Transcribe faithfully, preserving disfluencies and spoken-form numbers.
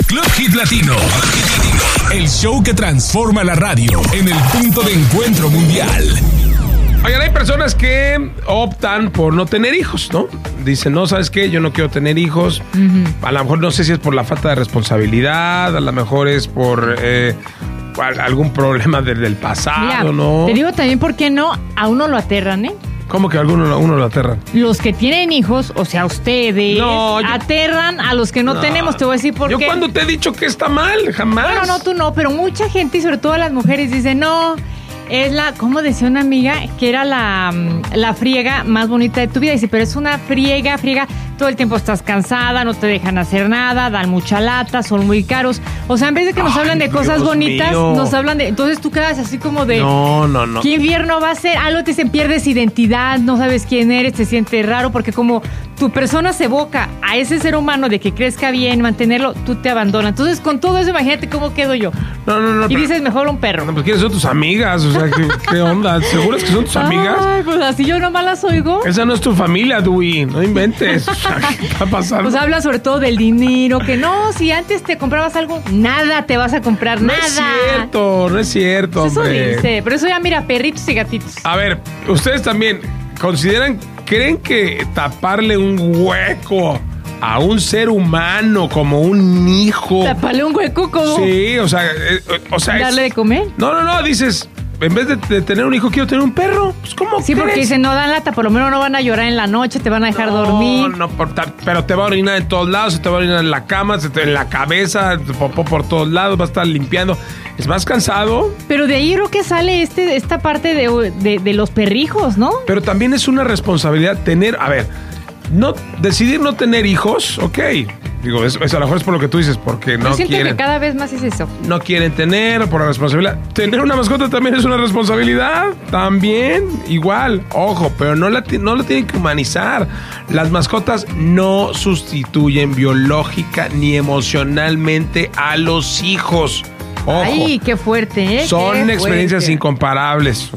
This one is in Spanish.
Club Hit Latino. El show que transforma la radio en el punto de encuentro mundial. Oigan, hay personas que optan por no tener hijos, ¿no? Dicen, no, ¿sabes qué? Yo no quiero tener hijos. Uh-huh. A lo mejor no sé si es por la falta de responsabilidad, a lo mejor es por eh, algún problema desde el pasado, Mira, ¿no? Te digo también, ¿por qué no? A uno lo aterran, ¿eh? ¿Cómo que a alguno uno lo aterran? Los que tienen hijos, o sea, ustedes, no, yo, aterran a los que no, no tenemos. Te voy a decir por yo qué. Yo cuando te he dicho que está mal, jamás. Bueno, no, tú no, pero mucha gente, y sobre todo las mujeres, dicen, no... Es la, como decía una amiga, que era la, la friega más bonita de tu vida. Dice, pero es una friega, friega. Todo el tiempo estás cansada, no te dejan hacer nada, dan mucha lata, son muy caros. O sea, en vez de que nos Ay, hablan de cosas Dios bonitas, mío. nos hablan de... Entonces tú quedas así como de... No, no, no. ¿Qué infierno va a ser? Algo te dicen, pierdes identidad, no sabes quién eres, te sientes raro, porque como tu persona se evoca a ese ser humano de que crezca bien, mantenerlo, tú te abandonas. Entonces, con todo eso, imagínate cómo quedo yo. No, no, no. Y pero, dices, mejor un perro. No, pues ¿quiénes son tus amigas? O sea, ¿qué, qué onda? ¿Seguras que son tus amigas? Ay, pues así yo nomás las oigo. Esa no es tu familia, Dewey. No inventes. ¿Qué está pasando? Pues habla sobre todo del dinero, que no, si antes te comprabas algo, nada te vas a comprar, no nada. No es cierto, no es cierto, pues hombre. Eso dice, pero eso ya mira, perritos y gatitos. A ver, ustedes también consideran, ¿creen que taparle un hueco a un ser humano como un hijo? ¿Taparle un hueco como? Sí, o sea, eh, o sea ¿darle es, de comer? No, no, no, dices... En vez de, de tener un hijo, quiero tener un perro. Pues, ¿cómo Sí, crees? porque dicen, no dan lata, por lo menos no van a llorar en la noche, te van a dejar no, dormir. No, por, pero te va a orinar en todos lados, se te va a orinar en la cama, se te, en la cabeza, popó por todos lados, va a estar limpiando. Es más cansado. Pero de ahí creo que sale este, esta parte de, de, de los perrijos, ¿no? Pero también es una responsabilidad tener, a ver, no decidir no tener hijos, ok. Digo, eso, eso a lo mejor es por lo que tú dices, porque no Yo siento quieren... que cada vez más es eso. No quieren tener, por la responsabilidad. Tener una mascota también es una responsabilidad. También, igual. Ojo, pero no la, no la tienen que humanizar. Las mascotas no sustituyen biológica ni emocionalmente a los hijos. Ojo. Ay, qué fuerte, ¿eh? Son qué experiencias fuerte. incomparables.